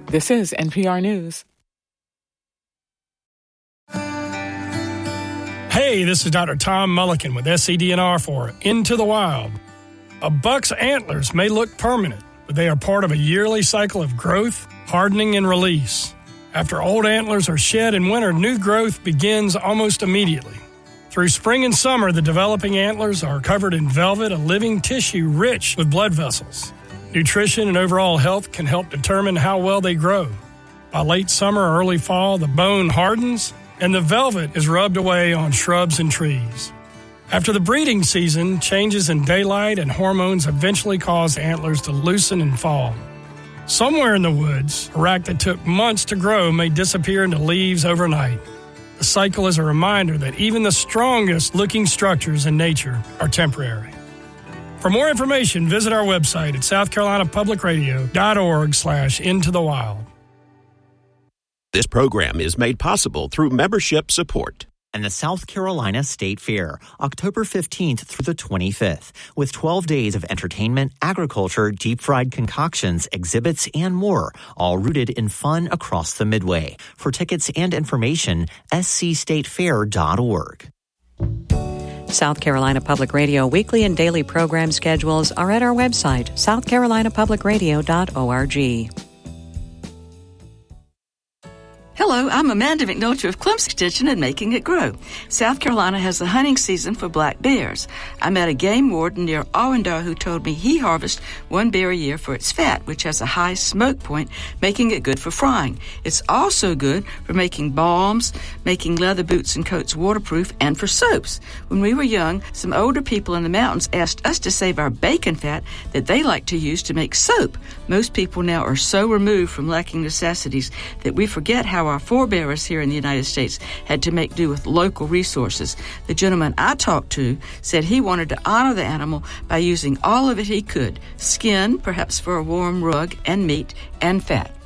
This is NPR News. Hey, this is Dr. Tom Mulliken with SCDNR for Into the Wild. A buck's antlers may look permanent, but they are part of a yearly cycle of growth, hardening, and release. After old antlers are shed in winter, new growth begins almost immediately. Through spring and summer, the developing antlers are covered in velvet, a living tissue rich with blood vessels. Nutrition and overall health can help determine how well they grow. By late summer or early fall, the bone hardens and the velvet is rubbed away on shrubs and trees. After the breeding season, changes in daylight and hormones eventually cause antlers to loosen and fall. Somewhere in the woods, a rack that took months to grow may disappear into leaves overnight. The cycle is a reminder that even the strongest looking structures in nature are temporary. For more information, visit our website at southcarolinapublicradio.org/intothewild. This program is made possible through membership support. And the South Carolina State Fair, October 15th through the 25th, with 12 days of entertainment, agriculture, deep-fried concoctions, exhibits, and more, all rooted in fun across the Midway. For tickets and information, scstatefair.org. South Carolina Public Radio weekly and daily program schedules are at our website, southcarolinapublicradio.org. Hello, I'm Amanda McNulty of Clemson Extension and Making It Grow. South Carolina has the hunting season for black bears. I met a game warden near Owendar who told me he harvests one bear a year for its fat, which has a high smoke point, making it good for frying. It's also good for making balms, making leather boots and coats waterproof, and for soaps. When we were young, some older people in the mountains asked us to save our bacon fat that they like to use to make soap. Most people now are so removed from lacking necessities that we forget how our forebears here in the United States had to make do with local resources. The gentleman I talked to said he wanted to honor the animal by using all of it he could: skin, perhaps for a warm rug, and meat, and fat.